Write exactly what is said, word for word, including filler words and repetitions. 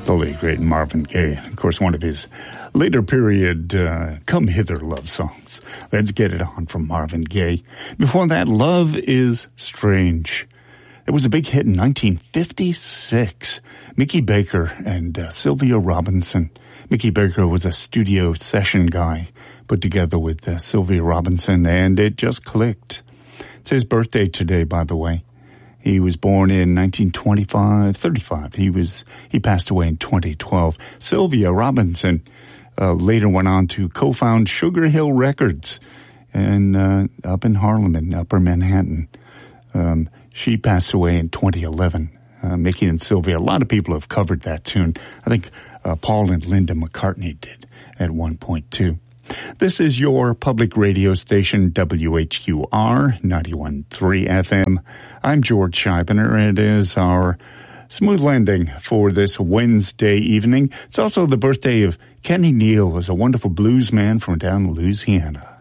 The late great Marvin Gaye, of course, one of his later period uh, Come Hither love songs. Let's Get It On from Marvin Gaye. Before that, Love Is Strange. It was a big hit in nineteen fifty-six. Mickey Baker and uh, Sylvia Robinson. Mickey Baker was a studio session guy put together with uh, Sylvia Robinson, and it just clicked. It's his birthday today, by the way. He was born in nineteen twenty-five, thirty-five. He was, he passed away in twenty twelve. Sylvia Robinson uh, later went on to co-found Sugar Hill Records and uh, up in Harlem in Upper Manhattan. Um, she passed away in twenty eleven. Uh, Mickey and Sylvia, a lot of people have covered that tune. I think uh, Paul and Linda McCartney did at one point too. This is your public radio station, W H Q R, ninety-one point three F M. I'm George Scheibner. It is our smooth landing for this Wednesday evening. It's also the birthday of Kenny Neal, who's a wonderful blues man from down Louisiana.